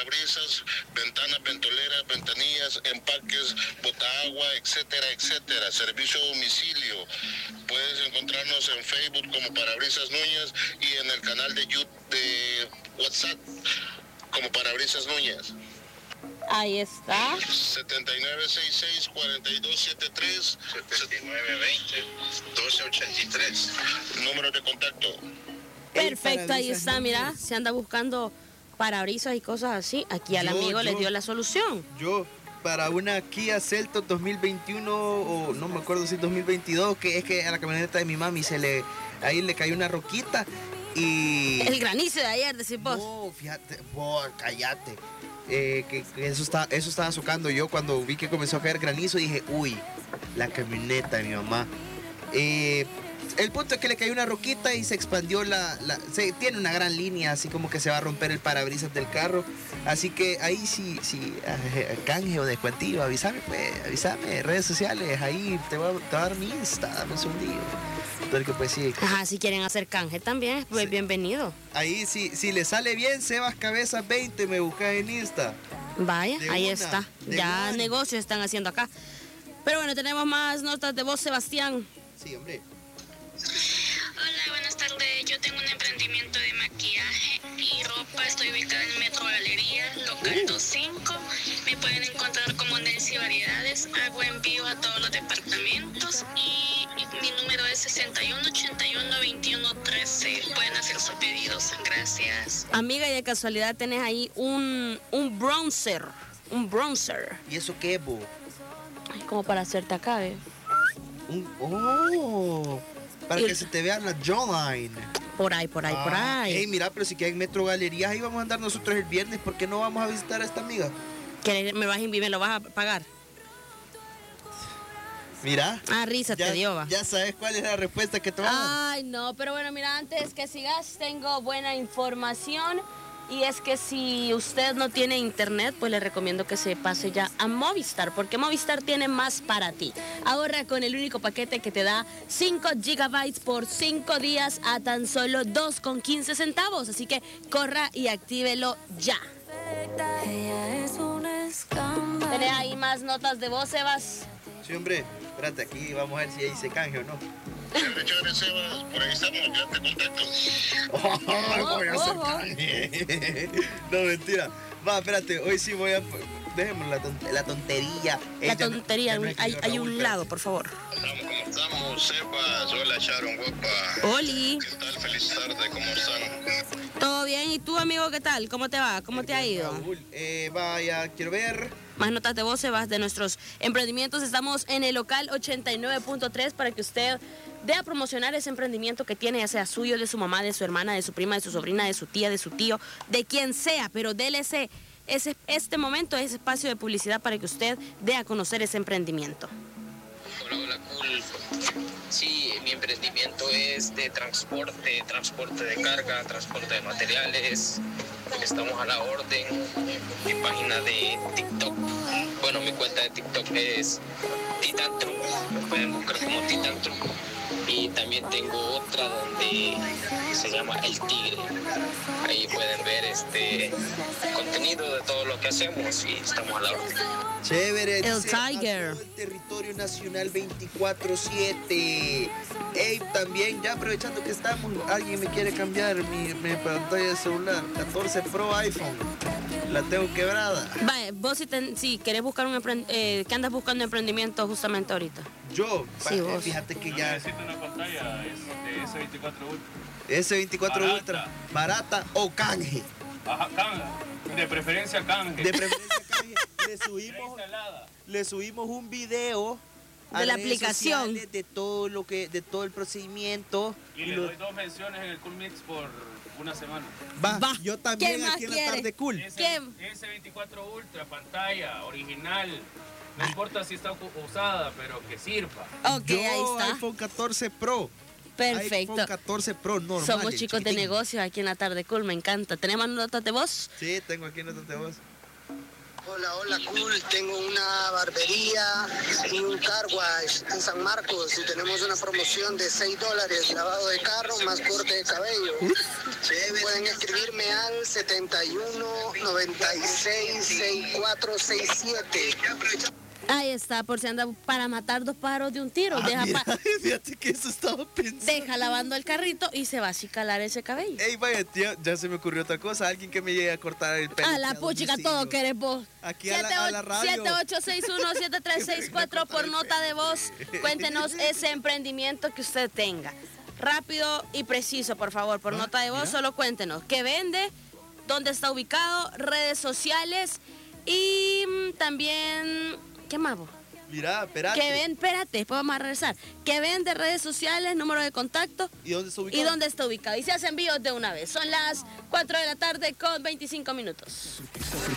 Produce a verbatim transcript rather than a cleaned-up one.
parabrisas, ventanas, ventoleras, ventanillas, empaques, botaagua, etcétera, etcétera. Servicio a domicilio. Puedes encontrarnos en Facebook como Parabrisas Núñez y en el canal de YouTube de WhatsApp como Parabrisas Núñez. Ahí está. setenta y nueve sesenta y seis, cuarenta y dos setenta y tres, setenta y nueve veinte, doce ochenta y tres. Número de contacto. Perfecto, ahí está, mira, se anda buscando parabrisas y cosas así. Aquí al Yo, amigo yo. les dio la solución. Yo, para una Kia Seltos dos mil veintiuno, o no me acuerdo si dos mil veintidós, que es que a la camioneta de mi mami se le, ahí le cayó una roquita y... El granizo de ayer, decís vos. No, fíjate, vos, cállate. Eh, que, que eso, está, eso estaba socando yo cuando vi que comenzó a caer granizo. Dije, uy, la camioneta de mi mamá. Eh, el punto es que le cayó una roquita y se expandió la... la se, tiene una gran línea, así como que se va a romper el parabrisas del carro. Así que ahí sí, sí, eh, canje o descuentillo, avísame, pues, avísame, redes sociales, ahí te voy a, te voy a dar mi Insta, dame un segundillo. Porque pues sí. Ajá, si quieren hacer canje también, pues sí. Bienvenido. Ahí sí, si le sale bien, Sebas Cabezas veinte, me buscas en Insta. Vaya, De ahí una, está. de Ya una. negocios están haciendo acá. Pero bueno, tenemos más notas de voz, Sebastián. Sí, hombre. Hola, buenas tardes. Yo tengo un emprendimiento de maquillaje y ropa. Estoy ubicada en Metro Galería, local veinticinco. Me pueden encontrar como Nancy Variedades. Hago envío a todos los departamentos y mi número es sesenta y uno ochenta y uno veintiuno trece. Pueden hacer sus pedidos. Gracias. Amiga, y de casualidad tenés ahí un, un bronzer. Un bronzer. ¿Y eso qué, bo? Ay, como para hacerte acá, ¿eh? Un, oh, para Y- que se te vea la jawline. Por ahí, por ahí, por Ah, ahí. Ey, mira, pero si queda en Metro Galerías, ahí vamos a andar nosotros el viernes. ¿Por qué no vamos a visitar a esta amiga? ¿Querés- ¿Me vas a invitar? ¿Me lo vas a pagar? Mira. Ah, risa ya, te dio, va. ya sabes cuál es la respuesta que te van a dar. Ay, no, pero bueno, mira, antes que sigas, tengo buena información. Y es que si usted no tiene internet, pues le recomiendo que se pase ya a Movistar, porque Movistar tiene más para ti. Ahorra con el único paquete que te da cinco gigabytes por cinco días a tan solo dos con quince centavos. Así que corra y actívelo ya. ¿Tenés ahí más notas de voz, Sebas? Sí, hombre. Espérate, aquí vamos a ver si ahí se canje o no. Chévere, chévere, Sebas. Por ahí estamos, ya te contacto. Oh, voy a hacer Ojo. canje. No, mentira. Va, espérate, hoy sí voy a... Dejemos la, tont- la tontería. La Ella no- tontería, ya no hay, es que hay, yo, hay Raúl, un espérate. lado, por favor. Estamos como estamos, Sebas. Hola, Sharon, guapa. Oli, ¿Qué tal? Feliz tarde, ¿cómo están? ¿todo bien? ¿Y tú, amigo, qué tal? ¿Cómo te va? ¿Cómo te ha ido? Raúl, eh, vaya, quiero ver. Más notas de voz, Sebas, de nuestros emprendimientos. Estamos en el local ochenta y nueve punto tres para que usted dé a promocionar ese emprendimiento que tiene, ya sea suyo, de su mamá, de su hermana, de su prima, de su sobrina, de su tía, de su tío, de quien sea, pero déle ese, ese, este momento, ese espacio de publicidad para que usted dé a conocer ese emprendimiento. Hola, hola, cool. Sí, mi emprendimiento es de transporte, transporte de carga, transporte de materiales. Estamos a la orden. Mi página de TikTok, bueno, mi cuenta de TikTok es Titan Truck. Me pueden buscar como Titan Truck. Y también tengo otra donde se llama El Tigre. Ahí pueden ver este contenido de todo lo que hacemos y estamos a la orden. Chévere. El dice, a Tiger. todo el territorio nacional veinticuatro siete. Ey, también, ya aprovechando que estamos, alguien me quiere cambiar mi, mi pantalla de celular. catorce Pro iPhone. La tengo quebrada. Vaya, vos si, ten- si querés buscar un emprendimiento, eh, ¿qué andas buscando emprendimiento justamente ahorita? Yo, Sí, pa- vos. fíjate que Yo ya necesito una pantalla es de ese veinticuatro Ultra. ese veinticuatro Barata. Ultra, barata o canje. Ajá, canje. De preferencia canje. De preferencia canje. Le subimos, instalada. le subimos un video a De la redes aplicación. sociales de todo lo que, de todo el procedimiento. Y le lo- doy dos menciones en el Cool Mix por una semana. Va, Va. yo también ¿Qué más aquí en la quiere? tarde cool. Ese, ¿Qué? ese veinticuatro Ultra, pantalla, original. No importa si está u- usada, pero que sirva. Ok, Yo, ahí está. iPhone catorce Pro. Perfecto. iPhone catorce Pro normal. Somos el chicos de chiquitín. negocios aquí en la tarde cool, me encanta. ¿Tenemos notas de voz? Sí, tengo aquí notas de voz. Hola, hola, cool. Tengo una barbería y un car wash en San Marcos y tenemos una promoción de seis dólares, lavado de carro más corte de cabello. Pueden escribirme al setenta y uno noventa y seis sesenta y cuatro sesenta y siete. Ahí está, por si anda para matar dos pájaros de un tiro. Ah, deja, mira, pa- fíjate que eso estaba pensando. deja lavando el carrito y se va a acicalar ese cabello. Ey, vaya, tío, ya se me ocurrió otra cosa. Alguien que me llegue a cortar el pelo. A la aquí a puchica, domicilio. todo querés vos. Aquí a la, a la radio. siete ocho seis uno siete tres seis cuatro por nota de voz. Cuéntenos ese emprendimiento que usted tenga. Rápido y preciso, por favor, por Ah, nota de voz, mira. solo cuéntenos qué vende, dónde está ubicado, redes sociales y mm, también, ¿qué más vos? Mira, espérate. Que ven, espérate, después vamos a regresar. Que vende redes sociales, número de contacto ¿Y dónde está ubicado? y dónde está ubicado. Y se hacen envíos de una vez. Son las cuatro de la tarde con veinticinco minutos.